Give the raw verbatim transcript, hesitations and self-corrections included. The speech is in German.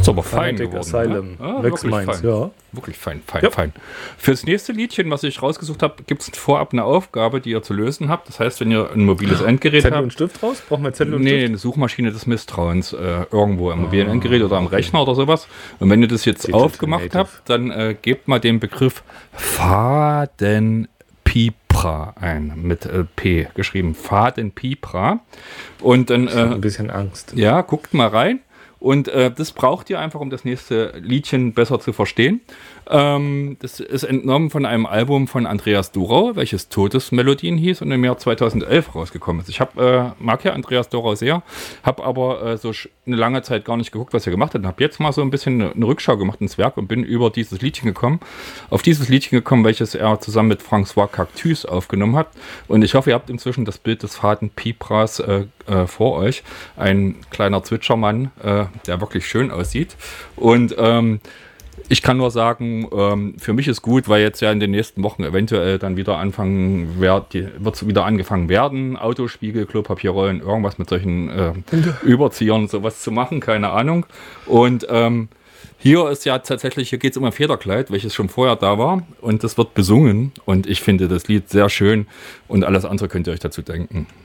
Ist aber fein Fanatic geworden. Asylum. Ja? Ah, Wex wirklich Minds, fein. ja. Wirklich fein, fein, Ja. fein. Fürs nächste Liedchen, was ich rausgesucht habe, gibt es vorab eine Aufgabe, die ihr zu lösen habt. Das heißt, wenn ihr ein mobiles Endgerät Zettel habt. und Stift raus? Brauchen wir Zettel und Nee, Stift? eine Suchmaschine des Misstrauens, äh, irgendwo am mobilen Endgerät oder am Rechner oder sowas. Und wenn ihr das jetzt Digital aufgemacht Native. habt, dann äh, gebt mal den Begriff Fadenpipra ein, mit äh, P geschrieben. Fadenpipra. Und dann, Ich hab äh, ein bisschen Angst. ja, guckt mal rein. Und äh, das braucht ihr einfach, um das nächste Liedchen besser zu verstehen. Ähm, das ist entnommen von einem Album von Andreas Dorau, welches Todesmelodien hieß und im Jahr zweitausendelf rausgekommen ist. Ich hab, äh, mag ja Andreas Dorau sehr, habe aber äh, so sch- eine lange Zeit gar nicht geguckt, was er gemacht hat. Und habe jetzt mal so ein bisschen eine, eine Rückschau gemacht ins Werk und bin über dieses Liedchen gekommen, auf dieses Liedchen gekommen, welches er zusammen mit François Cactus aufgenommen hat. Und ich hoffe, ihr habt inzwischen das Bild des Fadenpipras äh, äh, vor euch. Ein kleiner Zwitschermann, äh, der wirklich schön aussieht. Und ähm, ich kann nur sagen, ähm, für mich ist gut, weil jetzt ja in den nächsten Wochen eventuell dann wieder anfangen wird, wird wieder angefangen werden, Autospiegel, Klopapierrollen, irgendwas mit solchen äh, Überziehern, sowas zu machen, keine Ahnung. Und ähm, hier ist ja tatsächlich, hier geht es um ein Federkleid, welches schon vorher da war und das wird besungen und ich finde das Lied sehr schön und alles andere könnt ihr euch dazu denken.